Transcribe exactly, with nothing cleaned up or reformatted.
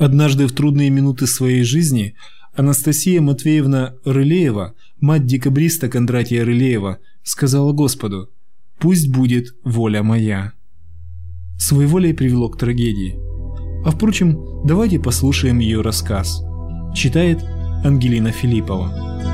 Однажды в трудные минуты своей жизни Анастасия Матвеевна Рылеева, мать декабриста Кондратия Рылеева, сказала Господу: «Пусть будет воля моя». Своеволие привело к трагедии. А впрочем, давайте послушаем ее рассказ. Читает Ангелина Филиппова.